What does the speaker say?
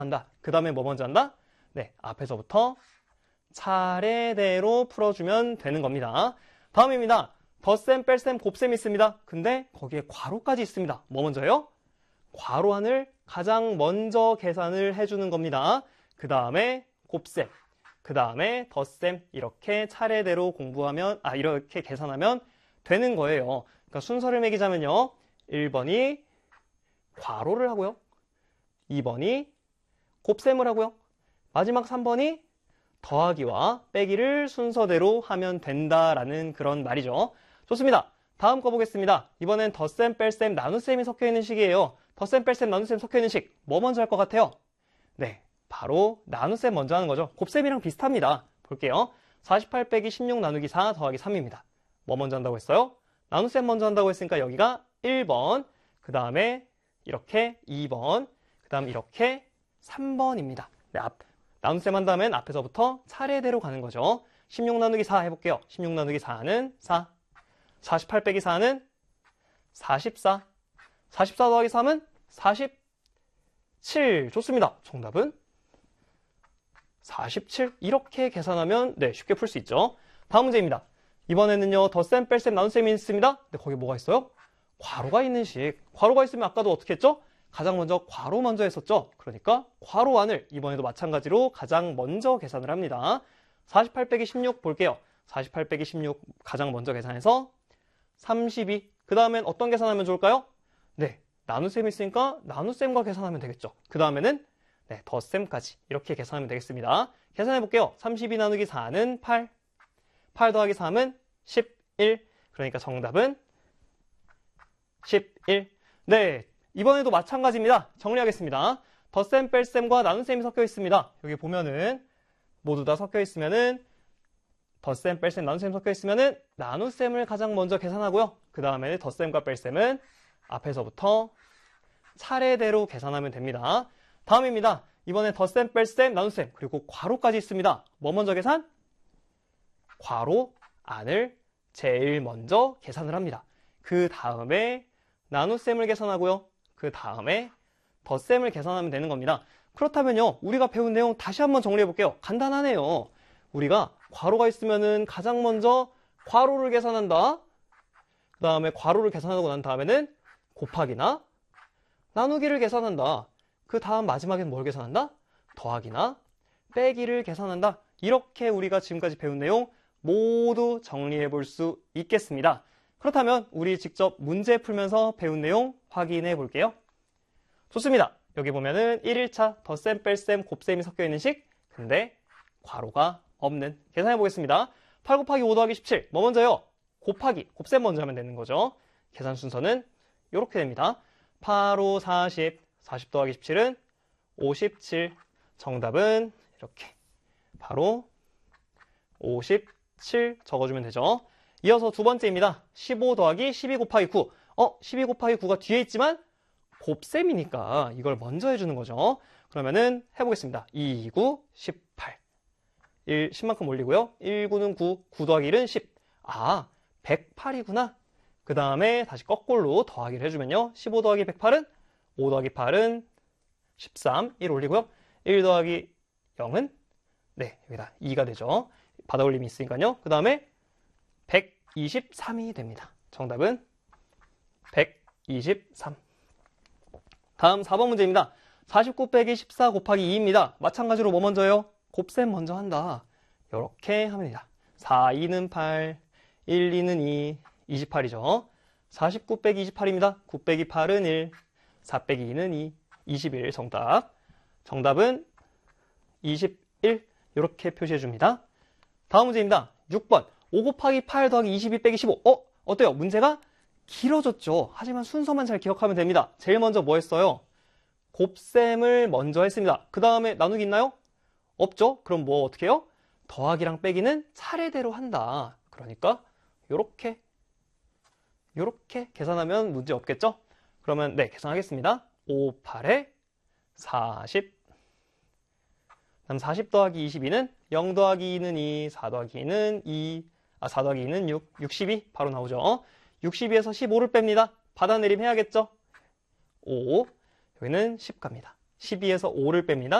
한다. 그 다음에 뭐 먼저 한다? 네, 앞에서부터 차례대로 풀어주면 되는 겁니다. 다음입니다. 덧셈, 뺄셈, 곱셈 있습니다. 근데 거기에 괄호까지 있습니다. 뭐 먼저요? 괄호 안을 가장 먼저 계산을 해주는 겁니다. 그 다음에 곱셈, 그 다음에 덧셈 이렇게 차례대로 이렇게 계산하면 되는 거예요. 그러니까 순서를 매기자면요. 1번이 괄호를 하고요. 2번이 곱셈을 하고요. 마지막 3번이 더하기와 빼기를 순서대로 하면 된다라는 그런 말이죠. 좋습니다. 다음 거 보겠습니다. 이번엔 덧셈, 뺄셈, 나눗셈이 섞여있는 식이에요. 덧셈, 뺄셈, 나눗셈 섞여있는 식. 뭐 먼저 할 것 같아요? 네, 바로 나눗셈 먼저 하는 거죠. 곱셈이랑 비슷합니다. 볼게요. 48 빼기 16 나누기 4 더하기 3입니다. 뭐 먼저 한다고 했어요? 나눗셈 먼저 한다고 했으니까 여기가 1번, 그 다음에 이렇게 2번, 그 다음 이렇게 3번입니다. 네, 나눗셈 한 다음엔 앞에서부터 차례대로 가는 거죠. 16 나누기 4 해볼게요. 16 나누기 4는 4. 48 빼기 4는 44. 44 더하기 3은 47. 좋습니다. 정답은 47. 이렇게 계산하면 네, 쉽게 풀 수 있죠. 다음 문제입니다. 이번에는요, 덧셈, 뺄셈, 나눗셈이 있습니다. 근데 거기 뭐가 있어요? 괄호가 있는 식. 괄호가 있으면 아까도 어떻게 했죠? 가장 먼저 괄호 먼저 했었죠. 그러니까 괄호 안을 이번에도 마찬가지로 가장 먼저 계산을 합니다. 48 빼기 16 볼게요. 48 빼기 16 가장 먼저 계산해서 32. 그 다음엔 어떤 계산하면 좋을까요? 네, 나눗셈이 있으니까 나눗셈과 계산하면 되겠죠. 그 다음에는 네, 덧셈까지 이렇게 계산하면 되겠습니다. 계산해 볼게요. 32 나누기 4는 8. 8 더하기 3은 11. 그러니까 정답은 11. 네, 이번에도 마찬가지입니다. 정리하겠습니다. 덧셈, 뺄셈과 나눗셈이 섞여 있습니다. 여기 보면은 모두 다 섞여 있으면은 덧셈, 뺄셈, 나눗셈 섞여 있으면은 나눗셈을 가장 먼저 계산하고요. 그 다음에 덧셈과 뺄셈은 앞에서부터 차례대로 계산하면 됩니다. 다음입니다. 이번에 덧셈, 뺄셈, 나눗셈 그리고 괄호까지 있습니다. 뭐 먼저 계산? 괄호 안을 제일 먼저 계산을 합니다. 그 다음에 나눗셈을 계산하고요. 그 다음에 덧셈을 계산하면 되는 겁니다. 그렇다면요, 우리가 배운 내용 다시 한번 정리해 볼게요. 간단하네요. 우리가 괄호가 있으면은 가장 먼저 괄호를 계산한다. 그 다음에 괄호를 계산하고 난 다음에는 곱하기나 나누기를 계산한다. 그 다음 마지막엔 뭘 계산한다? 더하기나 빼기를 계산한다. 이렇게 우리가 지금까지 배운 내용 모두 정리해 볼 수 있겠습니다. 그렇다면 우리 직접 문제 풀면서 배운 내용 확인해 볼게요. 좋습니다. 여기 보면은 1일차 덧셈, 뺄셈, 곱셈이 섞여 있는 식. 근데 괄호가 없는. 계산해 보겠습니다. 8 곱하기 5 더하기 17. 뭐 먼저요? 곱하기, 곱셈 먼저 하면 되는 거죠. 계산 순서는 이렇게 됩니다. 8, 5, 40. 40 더하기 17은 57. 정답은 이렇게 바로 57 적어주면 되죠. 이어서 두 번째입니다. 15 더하기 12 곱하기 9. 12 곱하기 9가 뒤에 있지만 곱셈이니까 이걸 먼저 해주는 거죠. 그러면은 해보겠습니다. 2, 9, 18. 10만큼 올리고요. 1, 9는 9, 9 더하기 1은 10. 108이구나. 그 다음에 다시 거꾸로 더하기를 해주면요. 15 더하기 108은 5 더하기 8은 13. 1 올리고요. 1 더하기 0은 네, 여기다 2가 되죠. 받아 올림이 있으니까요. 그 다음에 123이 됩니다. 정답은 123. 다음 4번 문제입니다. 49 빼기 14 곱하기 2입니다. 마찬가지로 뭐 먼저요? 곱셈 먼저 한다. 이렇게 합니다. 4, 2는 8, 1, 2는 2, 28이죠. 49 빼기 28입니다. 9 빼기 8은 1, 4 빼기 2는 2, 21 정답. 정답은 21 이렇게 표시해 줍니다. 다음 문제입니다. 6번 5 곱하기 8 더하기 22 빼기 15. 어때요? 문제가 길어졌죠. 하지만 순서만 잘 기억하면 됩니다. 제일 먼저 뭐 했어요? 곱셈을 먼저 했습니다. 그 다음에 나누기 있나요? 없죠? 그럼 뭐 어떻게 해요? 더하기랑 빼기는 차례대로 한다. 그러니까 요렇게 계산하면 문제 없겠죠? 그러면 네, 계산하겠습니다. 5, 8에 40. 다음 40 더하기 22는 0 더하기 2는 2, 4 더하기 2는 2, 4 더하기 2는 6, 62 바로 나오죠. 62에서 15를 뺍니다. 받아내림 해야겠죠? 5, 여기는 10 갑니다. 12에서 5를 뺍니다.